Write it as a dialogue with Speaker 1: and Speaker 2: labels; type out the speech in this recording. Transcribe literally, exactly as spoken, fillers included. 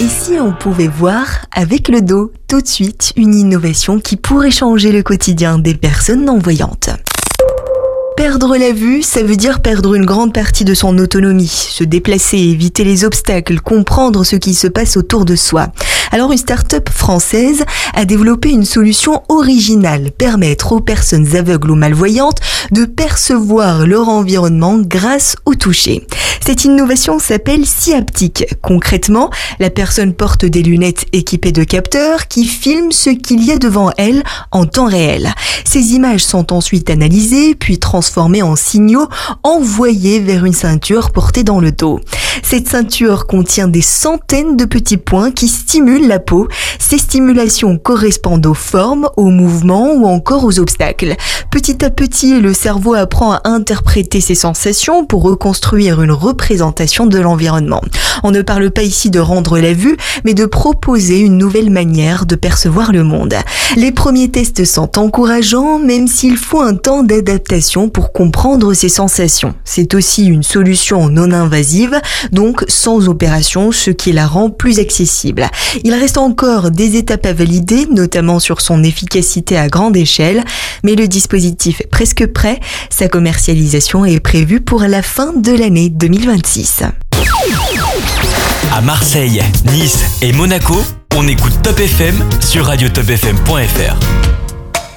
Speaker 1: Et si on pouvait voir avec le dos tout de suite une innovation qui pourrait changer le quotidien des personnes non-voyantes? Perdre la vue, ça veut dire perdre une grande partie de son autonomie, se déplacer, éviter les obstacles, comprendre ce qui se passe autour de soi. Alors une start-up française a développé une solution originale, permettre aux personnes aveugles ou malvoyantes de percevoir leur environnement grâce au toucher. Cette innovation s'appelle Siaptic. Concrètement, la personne porte des lunettes équipées de capteurs qui filment ce qu'il y a devant elle en temps réel. Ces images sont ensuite analysées, puis transformées en signaux envoyés vers une ceinture portée dans le dos. Cette ceinture contient des centaines de petits points qui stimulent la peau. Ces stimulations correspondent aux formes, aux mouvements ou encore aux obstacles. Petit à petit, le cerveau apprend à interpréter ces sensations pour reconstruire une représentation de l'environnement. On ne parle pas ici de rendre la vue, mais de proposer une nouvelle manière de percevoir le monde. Les premiers tests sont encourageants, même s'il faut un temps d'adaptation pour comprendre ces sensations. C'est aussi une solution non invasive, donc sans opération, ce qui la rend plus accessible. Il reste encore des étapes à valider, notamment sur son efficacité à grande échelle, mais le dispositif est presque prêt. Sa commercialisation est prévue pour la fin de l'année deux mille vingt-six.
Speaker 2: À Marseille, Nice et Monaco, on écoute Top F M sur radio top f m point f r.